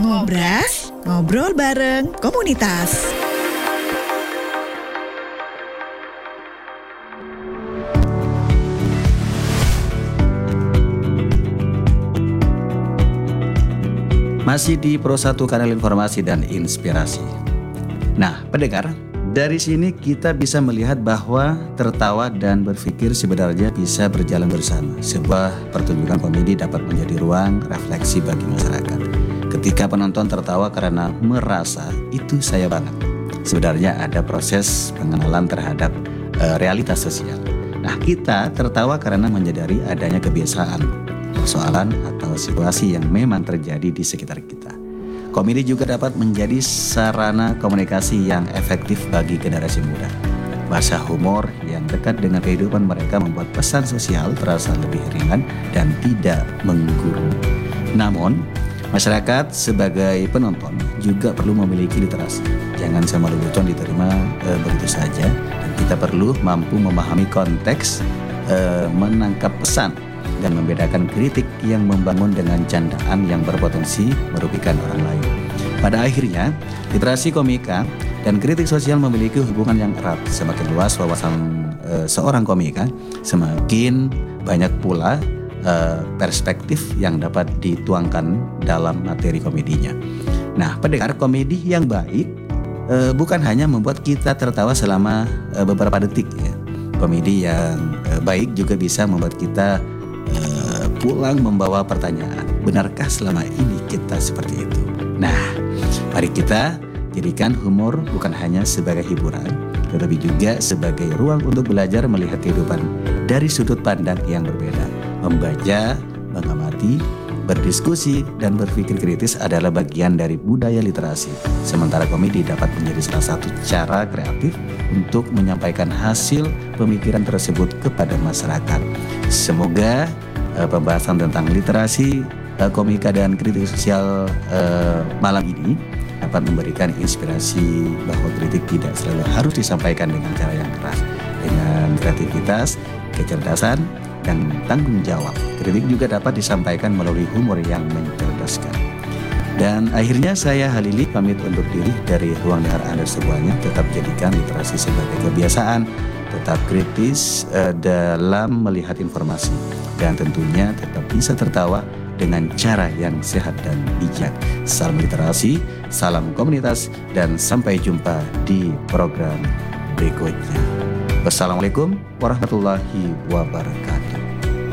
Ngobras, ngobrol bareng komunitas. Masih di Pro 1 Kanal Informasi dan Inspirasi. Nah, pendengar, dari sini kita bisa melihat bahwa tertawa dan berpikir sebenarnya bisa berjalan bersama. Sebuah pertunjukan komedi dapat menjadi ruang refleksi bagi masyarakat. Ketika penonton tertawa karena merasa itu saya banget, sebenarnya ada proses pengenalan terhadap realitas sosial. Nah, kita tertawa karena menyadari adanya kebiasaan, persoalan atau situasi yang memang terjadi di sekitar kita. Komedi juga dapat menjadi sarana komunikasi yang efektif bagi generasi muda. Bahasa humor yang dekat dengan kehidupan mereka membuat pesan sosial terasa lebih ringan dan tidak menggurui. Namun, masyarakat sebagai penonton juga perlu memiliki literasi. Jangan semua lelucon diterima begitu saja. Dan kita perlu mampu memahami konteks, menangkap pesan, dan membedakan kritik yang membangun dengan candaan yang berpotensi merugikan orang lain. Pada akhirnya, literasi komika dan kritik sosial memiliki hubungan yang erat. Semakin luas wawasan seorang komika, semakin banyak pula perspektif yang dapat dituangkan dalam materi komedinya. Nah, pendengar, komedi yang baik bukan hanya membuat kita tertawa selama beberapa detik ya. Komedi yang baik juga bisa membuat kita pulang membawa pertanyaan, benarkah selama ini kita seperti itu? Nah, mari kita jadikan humor bukan hanya sebagai hiburan, tetapi juga sebagai ruang untuk belajar melihat kehidupan dari sudut pandang yang berbeda. Membaca, mengamati, berdiskusi, dan berpikir kritis adalah bagian dari budaya literasi. Sementara komedi dapat menjadi salah satu cara kreatif untuk menyampaikan hasil pemikiran tersebut kepada masyarakat. Semoga pembahasan tentang literasi, komika, dan kritik sosial malam ini dapat memberikan inspirasi bahwa kritik tidak selalu harus disampaikan dengan cara yang keras. Dengan kreativitas, kecerdasan, dan tanggung jawab, kritik juga dapat disampaikan melalui humor yang mencerdaskan. Dan akhirnya saya Halili pamit undur diri dari ruang dengar Anda semuanya. Tetap jadikan literasi sebagai kebiasaan, tetap kritis dalam melihat informasi, dan tentunya tetap bisa tertawa dengan cara yang sehat dan bijak. Salam literasi, salam komunitas, dan sampai jumpa di program berikutnya. Wassalamualaikum warahmatullahi wabarakatuh.